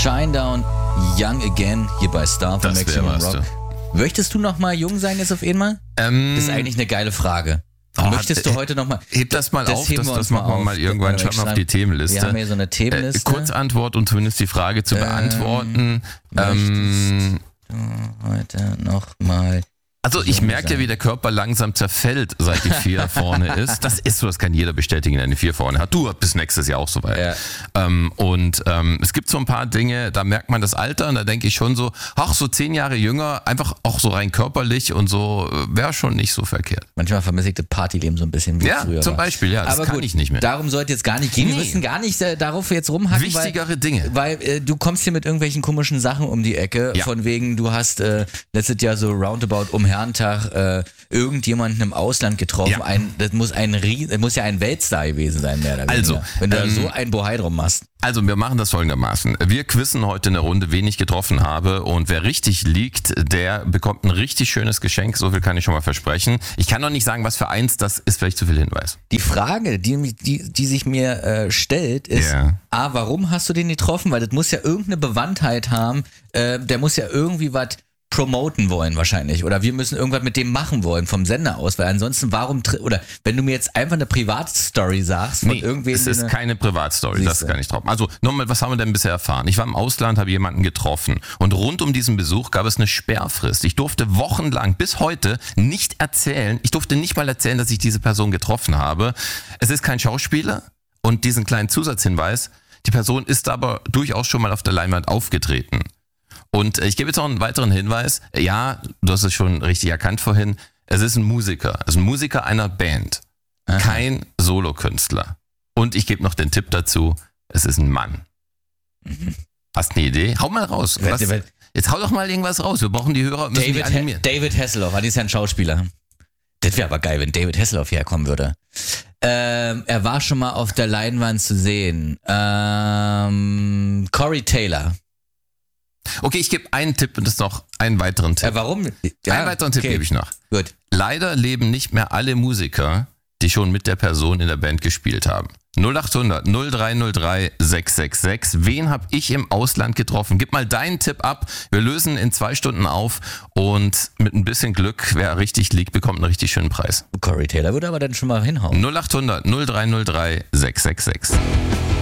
Shinedown, Young Again, hier bei Star von Maximum Rock. Möchtest du noch mal jung sein jetzt auf einmal? Das ist eigentlich eine geile Frage. Möchtest du heute noch mal... Heb das mal auf, das machen wir mal irgendwann. Schreib mal auf die Themenliste. Wir haben hier so eine Themenliste. Kurzantwort und zumindest die Frage zu beantworten. Möchtest du heute noch mal... Also ich merke ja, wie der Körper langsam zerfällt, seit die 4 vorne ist. Das ist so, das kann jeder bestätigen, der eine 4 vorne hat. Du bist nächstes Jahr auch so weit. Ja. Es gibt so ein paar Dinge, da merkt man das Alter und da denke ich schon so, ach, so 10 Jahre jünger, einfach auch so rein körperlich und so, wäre schon nicht so verkehrt. Manchmal vermisse ich das Partyleben so ein bisschen wie früher. Ja, zum Beispiel, ja, das kann ich nicht mehr. Darum sollte jetzt gar nicht gehen. Wir müssen gar nicht darauf jetzt rumhacken. Wichtigere Dinge. Weil du kommst hier mit irgendwelchen komischen Sachen um die Ecke, von wegen, du hast letztes Jahr so roundabout um Herrentag irgendjemanden im Ausland getroffen. Ja. Das muss ja ein Weltstar gewesen sein, mehr oder weniger. Also, wenn du da so ein Bohai drum machst. Also wir machen das folgendermaßen. Wir quizzen heute eine Runde, wen ich getroffen habe, und wer richtig liegt, der bekommt ein richtig schönes Geschenk, so viel kann ich schon mal versprechen. Ich kann noch nicht sagen, was für eins, das ist vielleicht zu viel Hinweis. Die Frage, die sich mir stellt, ist, warum hast du den getroffen? Weil das muss ja irgendeine Bewandtheit haben, der muss ja irgendwie was promoten wollen wahrscheinlich, oder wir müssen irgendwas mit dem machen wollen vom Sender aus, weil ansonsten oder wenn du mir jetzt einfach eine Privatstory sagst von irgendwem... es ist keine Privatstory, das kann ich drauf. Also nochmal, was haben wir denn bisher erfahren? Ich war im Ausland, habe jemanden getroffen und rund um diesen Besuch gab es eine Sperrfrist. Ich durfte wochenlang bis heute nicht mal erzählen, dass ich diese Person getroffen habe. Es ist kein Schauspieler und diesen kleinen Zusatzhinweis, die Person ist aber durchaus schon mal auf der Leinwand aufgetreten. Und ich gebe jetzt noch einen weiteren Hinweis. Ja, du hast es schon richtig erkannt vorhin. Es ist ein Musiker. Es ist ein Musiker einer Band. Aha. Kein Solokünstler. Und ich gebe noch den Tipp dazu. Es ist ein Mann. Mhm. Hast eine Idee? Hau mal raus. Jetzt hau doch mal irgendwas raus. Wir brauchen die Hörer, müssen die animieren. David Hasselhoff, das ist ja ein Schauspieler. Das wäre aber geil, wenn David Hasselhoff hierher kommen würde. Er war schon mal auf der Leinwand zu sehen. Corey Taylor. Okay, ich gebe einen Tipp und das noch einen weiteren Tipp. Warum? Einen weiteren Tipp gebe ich noch. Gut. Leider leben nicht mehr alle Musiker, die schon mit der Person in der Band gespielt haben. 0800 0303 666. Wen habe ich im Ausland getroffen? Gib mal deinen Tipp ab. Wir lösen in 2 Stunden auf und mit ein bisschen Glück, wer richtig liegt, bekommt einen richtig schönen Preis. Corey Taylor würde aber dann schon mal hinhauen. 0800 0303 666.